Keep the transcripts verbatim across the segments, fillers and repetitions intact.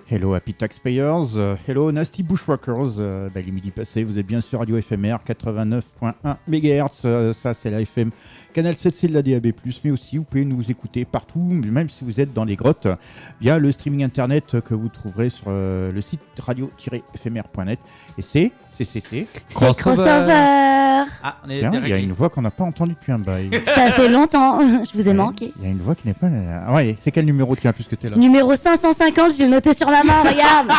Hello Happy Taxpayers, uh, hello Nasty Bushwhackers, uh, bah, les midi passés, vous êtes bien sur Radio F M R quatre-vingt-neuf virgule un mégahertz, uh, ça c'est la F M, Canal sept c'est de la D A B plus, mais aussi vous pouvez nous écouter partout, même si vous êtes dans les grottes, via le streaming internet que vous trouverez sur uh, le site radio tiret f m r point net, et c'est... C'est, c'est, c'est... C'est Crossover. Ah, on est Tiens, il y a une voix qu'on n'a pas entendue depuis un bail. Ça fait longtemps, je vous ai Ouais, manqué. Il y a une voix qui n'est pas... Ah ouais, c'est quel numéro, tiens, puisque t'es là? Numéro cinq cent cinquante, je l'ai noté sur ma main, regarde.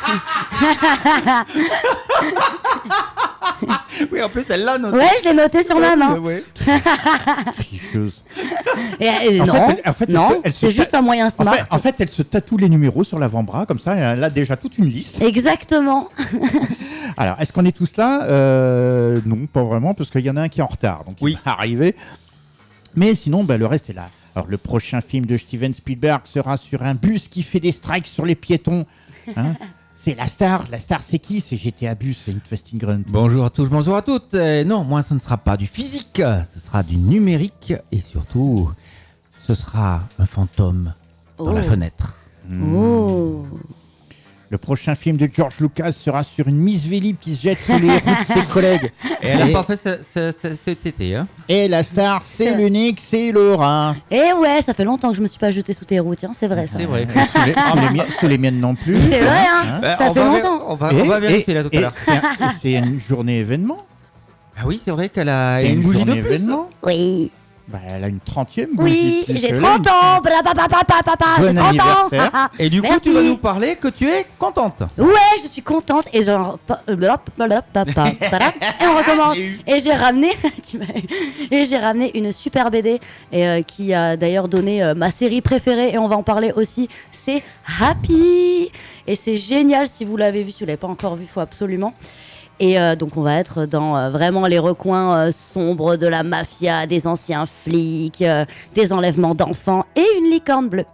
Oui, en plus, elle l'a noté. Ouais, je l'ai noté sur ma main. Ouais. Tricheuse. Et, et En non, fait, elle- en fait, elle non, se- elle se c'est ta- juste un moyen En smart. fait, en fait, elle se tatoue les numéros sur l'avant-bras, comme ça, elle a déjà toute une liste. Exactement. Alors, est-ce qu'on est tous là? euh, Non, pas vraiment, parce qu'il y en a un qui est en retard, donc Oui. il va arriver. Mais sinon, bah, le reste est là. Alors, le prochain film de Steven Spielberg sera sur un bus qui fait des strikes sur les piétons. Hein. C'est la star. La star, c'est qui? C'est G T A Bus, c'est une Twisting Grunt. Bonjour à tous, bonjour à toutes. Euh, non, moi, ce ne sera pas du physique, ce sera du numérique et surtout, ce sera un fantôme dans Oh. la fenêtre. Oh. Le prochain film de George Lucas sera sur une Miss Vélib qui se jette sur les roues de ses collègues. Et elle n'a Et- pas fait ce- ce- ce- cet été, hein. Et la star, c'est l'unique, c'est Laura. Et ouais, ça fait longtemps que je me suis pas jetée sous tes roues, tiens, c'est vrai ça. C'est vrai. Et sous, les, sous les miennes, sous les miennes non plus. C'est vrai, hein, Hein Bah, ça on fait va longtemps. ver- On va, Et- on va vérifier et- là tout et à l'heure. c'est un- C'est une journée événement. Ah oui, c'est vrai qu'elle a C'est une bougie de journée plus. événement. Oui, Bah, elle a une trentième oui, bougie de plus j'ai que trente là. ans. Blablabla, Bon j'ai trente ans. anniversaire. Et du coup, Merci. tu vas nous parler que tu es contente. Ouais, je suis contente et genre pa- euh, blop, blop, papa, pada, et on recommence. Et j'ai ramené, tu m'as eu. Et j'ai ramené une super B D et euh, qui a d'ailleurs donné euh, ma série préférée et on va en parler aussi. C'est Happy et c'est génial si vous l'avez vu, si vous l'avez pas encore vu, faut absolument. Et euh, donc on va être dans euh, vraiment les recoins euh, sombres de la mafia, des anciens flics, euh, des enlèvements d'enfants et une licorne bleue.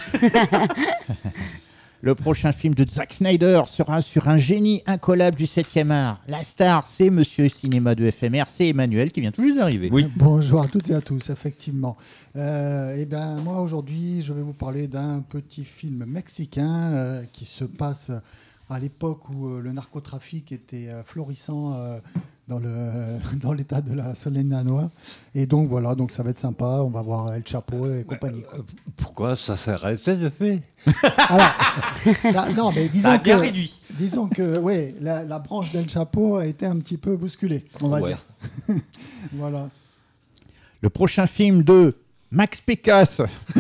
Le prochain film de Zack Snyder sera sur un génie incollable du septième art. La star, c'est Monsieur Cinéma de F M R, c'est Emmanuel qui vient tout juste d'arriver. Oui. Bonjour à toutes et à tous, effectivement. Euh, et ben moi aujourd'hui, je vais vous parler d'un petit film mexicain euh, qui se passe à l'époque où euh, le narcotrafic était euh, florissant euh, dans le dans l'état de la Solenanoa. Et donc voilà, donc ça va être sympa. On va voir El Chapo et compagnie. quoi. Pourquoi ça s'est arrêté de fait? Alors, ça- non, mais disons Ça a bien que, réduit. disons que ouais, la, la branche d'El Chapo a été un petit peu bousculée, on va Ouais. dire. Voilà. Le prochain film de Max Pécasse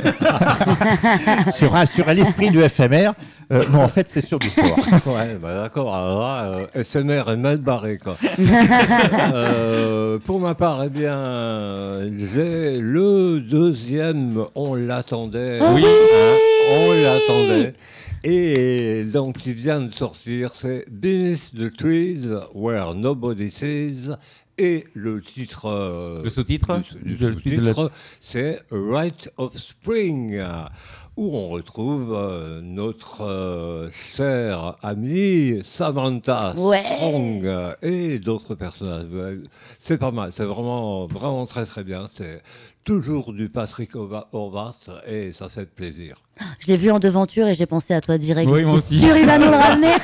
sera sur l'esprit du F M R. Euh, non, en fait, c'est sur du sport. Ouais, bah d'accord. Alors là, euh, S M R est mal barré, quoi. Euh, pour ma part, eh bien, j'ai le deuxième, on l'attendait. Oh oui hein, on l'attendait. Et donc, il vient de sortir, c'est Beneath the Trees, Where Nobody Sees. Et le titre, euh, Le sous-titre du- Je du suis de la- sous-titre, c'est A Rite of Spring, où on retrouve euh, notre euh, chère amie Samantha Ouais. Strong euh, et d'autres personnages. Ouais, c'est pas mal, c'est vraiment, vraiment très très bien. C'est toujours du Patrick Horva- Horvath et ça fait plaisir. Je l'ai vu en devanture et j'ai pensé à toi direct. Oui, moi C'est aussi. sûr, il va nous le ramener.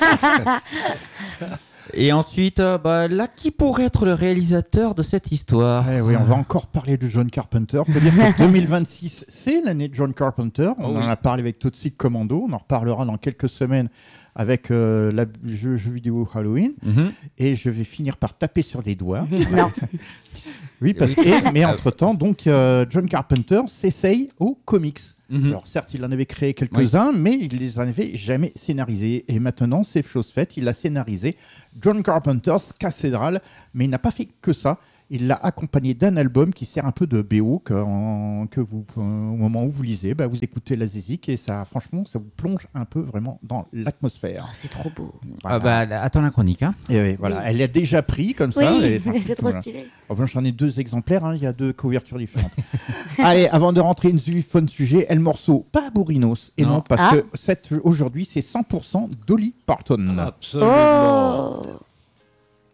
Et ensuite, euh, bah, là, qui pourrait être le réalisateur de cette histoire? Eh oui, on va encore parler de John Carpenter. Il faut dire que deux mille vingt-six, c'est l'année de John Carpenter. On Oh oui. en a parlé avec Toxic Commando. On en reparlera dans quelques semaines avec euh, la jeu, jeu vidéo Halloween. Mhm. Et je vais finir par taper sur les doigts. Non. Oui, parce que, et- mais entre-temps, donc, euh, John Carpenter s'essaye aux comics. Mhm. Alors certes, il en avait créé quelques-uns, mais il les avait jamais scénarisés. Et maintenant, c'est chose faite. Il a scénarisé John Carpenter's Cathedral, mais il n'a pas fait que ça. Il l'a accompagné d'un album qui sert un peu de B O que, en- que vous, euh, au moment où vous lisez, bah, vous écoutez la Zizik et ça, franchement, ça vous plonge un peu vraiment dans l'atmosphère. Oh, c'est trop beau. Ah bah, là, attends la chronique, hein. Et oui, voilà. Oui. Elle l'a déjà pris comme Oui, ça. et- mais c'est trop voilà. stylé. Enfin, j'en ai deux exemplaires, hein, il y a deux couvertures différentes. Allez, avant de rentrer dans le fun sujet, El Morceau, pas Bourrinos. Et non, Non. parce Ah. que cette, aujourd'hui, c'est cent pour cent Dolly Parton. Absolument. Oh